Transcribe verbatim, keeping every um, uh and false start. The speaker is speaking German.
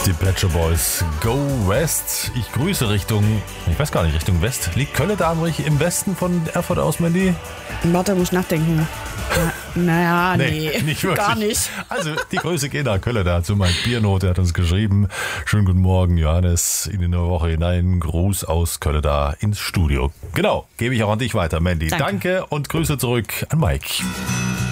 Die Pet Shop Boys, Go West. Ich grüße Richtung, ich weiß gar nicht, Richtung West. Liegt Kölle da im Westen von Erfurt aus, Mandy? Warte, muss ich nachdenken. Na, naja, nee, nee nicht gar nicht. Also die Grüße gehen nach Kölle dazu. Mein Biernote der hat uns geschrieben. Schönen guten Morgen, Johannes, in die neue Woche hinein. Gruß aus Kölle da ins Studio. Genau, gebe ich auch an dich weiter, Mandy. Danke. Danke und Grüße zurück an Mike.